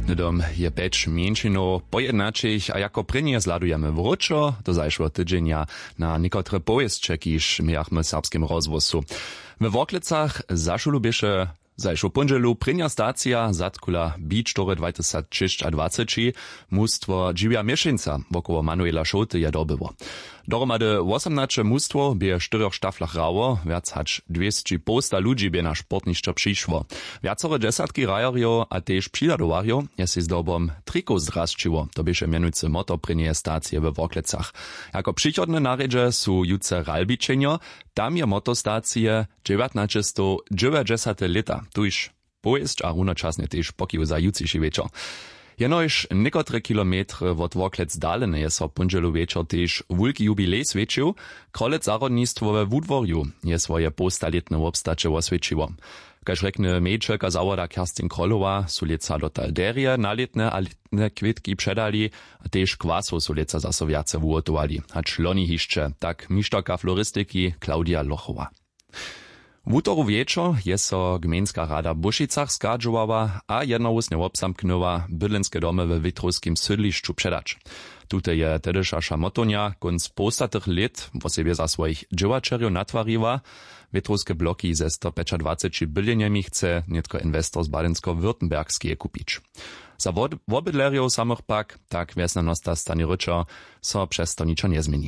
Nedom je peč mjenšino pojednačich a jako prinje zladujemy wróczo do zajszło tydzienia na niekotre pojezcze, kiż miachmy w serbskim rozwosu. We Woklecach zaszulu bieše zajszło punżelu prinja stacja zatkula Beach Tory 2020 mustwo Dziwia Mieszynca wokoło Manuela Schoty je dobyło. Dohromady 18 mustwo bie 4 sztaflach rało, wiac hacz 200 posta ludzi bie na sportniszczo przyszło. Wiacore desatki rajarjo a tež přiladowarjo je si zdobom triko zdrasčiło, to bieše mianujcy motor prinje stacje we Woklecach. Jako przychodne naredże su juce ralbičenjo, tam je motostacje 1990 leta, tuż pojezd a runočasne tež pokił za juciši večer. Jenož niekotre kilometry od Woklec dalene je so punželu večer tež wulki jubilej svědčil, krolec zarodnictwo we Wudworju je swoje postaletne obstacze osvědčiło. Kaž rekne mejčelka zawoda Kerstin Krolowa, su leca do Talderie naletne a letne kwitki předali, a tež kwaso su leca zaso viace wuotowali. Hacz loni hišče, tak mištorka floristiki Klaudia Lochowa. W utoru wieczor je so gmejnska rada Bušicach skadžovala a jednowusne obsamknęła bydlenske domy we Witrowskim sydlišću předać. Tute je tedyša šamotonia konc postatych lit w osobie za swoich dživačerjo natwariła. Witrowskie bloki ze 125 bylieniami chce netko inwestor z Badensko-Württembergskie kupić. Za wobydlerjów samych pak, tak wiesnanosta stanie ryczo, so przez to niczo nie zmieni.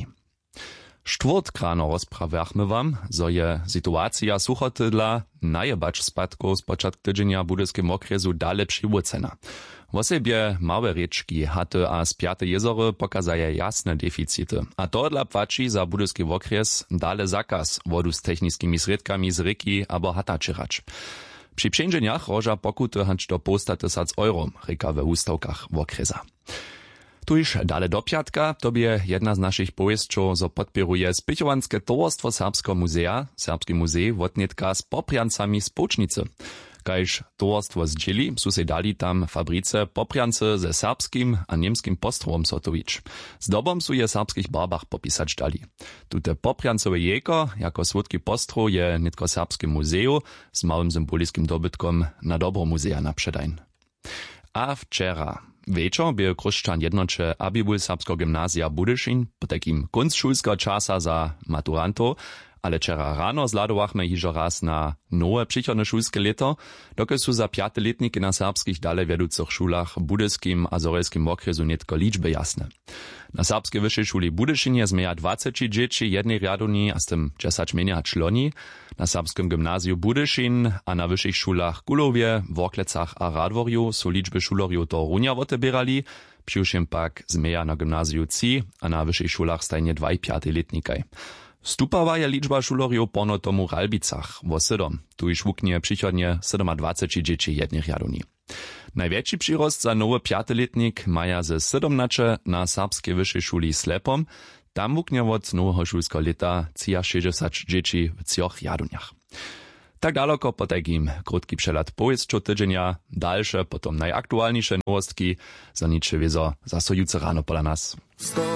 Štvrtkrano rozprawjachmy wam, zo je situacja suchotydla najebacz spadków z początku tydzienia w budyskim okresu dale przywrócena. W osobie małe riečki, haty a spiate jezory pokazaje jasne deficity. A to dla płaci za budyski okres dale zakaz wodu z technickimi sredkami z ryki abo hata čirać. Przy przędzeniach roża pokuty hacz do posta 1000 euro, ryka we ustawkach okresa. Tuż dale do piatka tobie jedna z naszych pojezdczów zo podpieruje Spichowanskie towarstwo Serbskiego Muzea, Serbski Muzej wotnetka z popriancami z Pocznicy. Kajż towarstwo zdzieli, su se dali tam fabrice popriance ze serbskim a niemskim postrowom sotowić. Z dobom su je serbskich barbach popisać dali. Tute popriancowe jeko, jako słodki postrov je netko Serbskie Muzeum z małym symboliskim dobytkom na dobro muzeja naprzedajn. A wczera wieczor był Kruszczan jednocze abibul Serbskiego Gimnazja Budyšin po takim kunstšulskiego czasa za maturanto, ale wczera rano zladowachmy hižo raz na nowe przychodne szulskie leto, dokud su za piateletniki na serbskich dalej wieducych szulach w budyskim a zorelskim okresu netko liczby jasne. Na serbskiej wyższej szuli Budyšinie zmeja 20 dzieci jednej riaduni, a z tym 10 menia čloni. Na serbskim gimnazju Budyšin a na wyższych szulach Gulowie, Woklecach a Radworju su liczby szulorju to runja wotebierali, přiušim pak zmeja na gimnazju CI a na wyższych szulach stajnie 2 piateletnikaj. Stupała je liczba szulorjów pono tomu Ralbicach, wo 7, tu iż wuknie przychodnie 27 dzieci jednych riaduni. Największy przyrost za nowy piateletnik maja ze 17 na serbskiej wyższej szuli Slepom, tam wuknie od nowego szulskiego leta 60 dzieci w 3 riaduniach. Tak daleko po takim krótki przelat pojezdczo tydzienia, dalsze, potom najaktualniejsze nowostki, za nicze wiezo za sojuce rano pola nas.